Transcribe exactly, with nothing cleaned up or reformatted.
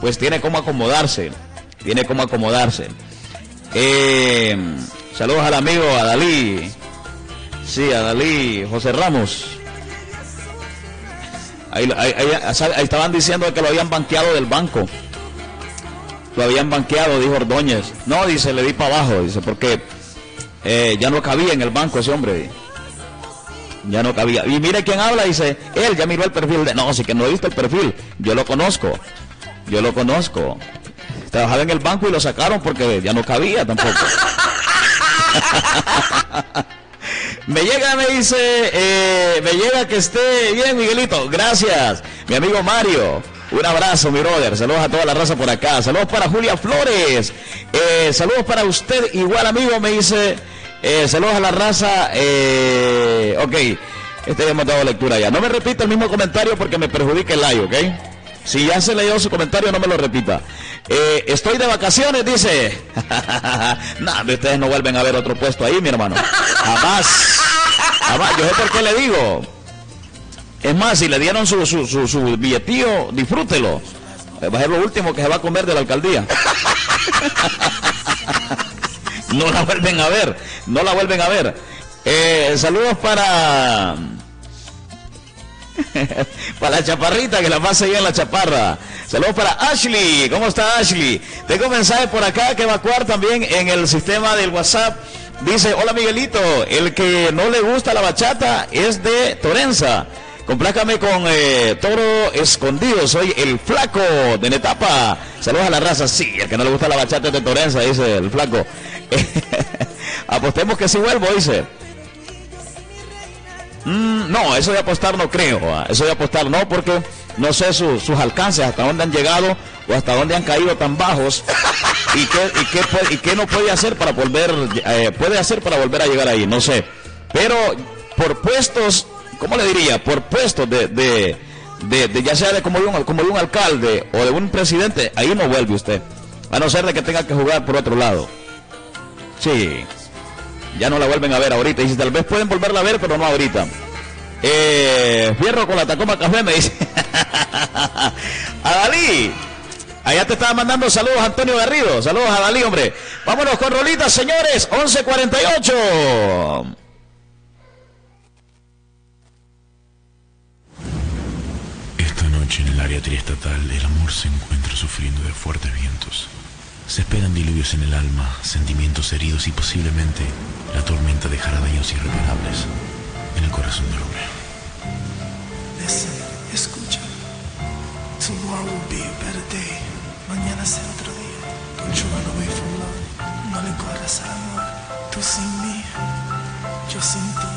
pues tiene cómo acomodarse, tiene cómo acomodarse. Eh, saludos al amigo Adalí, sí, Adalí, José Ramos. Ahí, ahí, ahí, ahí estaban diciendo que lo habían banqueado del banco. Lo habían banqueado, dijo Ordóñez. No, dice, le di para abajo, dice, porque eh, ya no cabía en el banco ese hombre. Ya no cabía. Y mire quién habla, dice, él ya miró el perfil de... No, sí que no he visto el perfil. Yo lo conozco. Yo lo conozco. Trabajaba en el banco y lo sacaron porque ya no cabía tampoco. Me llega, me dice, eh, me llega que esté bien, Miguelito. Gracias, mi amigo Mario. Un abrazo, mi brother. Saludos a toda la raza por acá. Saludos para Julia Flores. Eh, saludos para usted, igual amigo, me dice. Eh, saludos a la raza. Eh, ok, este ya hemos dado lectura ya. No me repita el mismo comentario porque me perjudica el like, ¿ok? Si ya se leyó su comentario, no me lo repita. Eh, estoy de vacaciones, dice. Nah, ustedes no vuelven a ver otro puesto ahí, mi hermano. Jamás. Jamás. Yo sé por qué le digo. Es más, si le dieron su, su, su, su billetío, disfrútelo. Va a ser lo último que se va a comer de la alcaldía. No la vuelven a ver. No la vuelven a ver. Eh, saludos para... para la chaparrita, que la pase bien la chaparra. Saludos para Ashley. ¿Cómo está Ashley? Tengo un mensaje por acá que evacuar también en el sistema del WhatsApp. Dice, hola Miguelito, el que no le gusta la bachata es de Torenza. Complácame con eh, Toro Escondido, soy el flaco de Netapa. Saludos a la raza. Sí, el que no le gusta la bachata es de Torenza, dice el flaco. Apostemos que sí vuelvo, dice. Mm, no, eso de apostar no creo. Eso de apostar no, porque no sé su, sus alcances, hasta dónde han llegado o hasta dónde han caído tan bajos. Y qué, y qué, y qué no puede hacer para volver, eh, puede hacer para volver a llegar ahí, no sé. Pero por puestos... ¿Cómo le diría? Por puestos de, de, de, de ya sea de como de, un, como de un alcalde o de un presidente, ahí no vuelve usted. A no ser de que tenga que jugar por otro lado. Sí. Ya no la vuelven a ver ahorita. Y si tal vez pueden volverla a ver, pero no ahorita. Eh, Fierro con la Tacoma Café, me dice. A Dalí. Allá te estaba mandando saludos Antonio Garrido. Saludos a Dalí, hombre. Vámonos con rolitas, señores. once cuarenta y ocho. En el área triestatal, el amor se encuentra sufriendo de fuertes vientos. Se esperan diluvios en el alma, sentimientos heridos y posiblemente la tormenta dejará daños irreparables en el corazón del hombre. Listen, escucha. Tomorrow will be a better day. Mañana será otro día. Don't you run away from love. No le corras al amor. Tú sin mí, yo sin ti.